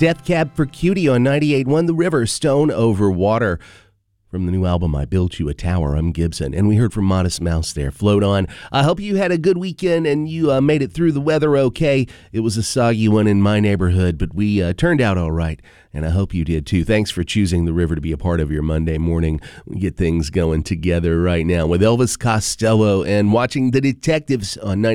Death Cab for Cutie on 98.1 The River, Stone Over Water. From the new album, I Built You a Tower, I'm Gibson. And we heard from Modest Mouse there, Float On. I hope you had a good weekend and you made it through the weather okay. It was a soggy one in my neighborhood, but we turned out all right. And I hope you did too. Thanks for choosing the river to be a part of your Monday morning. We get things going together right now with Elvis Costello and watching The Detectives on 90.